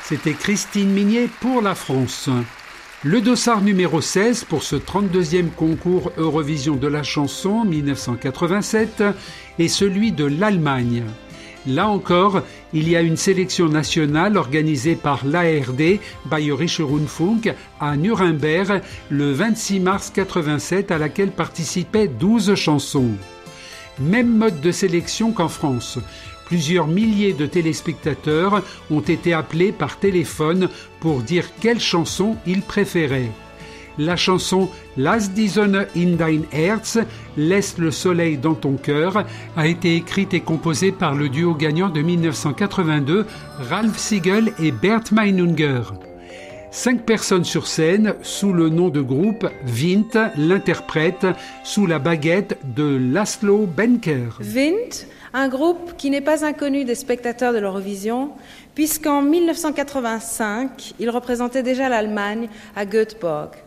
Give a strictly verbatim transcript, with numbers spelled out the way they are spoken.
C'était Christine Minier pour la France. Le dossard numéro seize pour ce trente-deuxième concours Eurovision de la chanson mille neuf cent quatre-vingt-sept est celui de l'Allemagne. Là encore, il y a une sélection nationale organisée par l'A R D, Bayerischer Rundfunk, à Nuremberg, le vingt-six mars quatre-vingt-sept, à laquelle participaient douze chansons. Même mode de sélection qu'en France. Plusieurs milliers de téléspectateurs ont été appelés par téléphone pour dire quelle chanson ils préféraient. La chanson « Lass die Sonne in dein Herz » « Laisse le soleil dans ton cœur » a été écrite et composée par le duo gagnant de mille neuf cent quatre-vingt-deux, Ralf Siegel et Bert Meinunger. Cinq personnes sur scène, sous le nom de groupe Wind, l'interprète, sous la baguette de Laszlo Benker. Wind, un groupe qui n'est pas inconnu des spectateurs de l'Eurovision, puisqu'en mille neuf cent quatre-vingt-cinq, il représentait déjà l'Allemagne à Göteborg.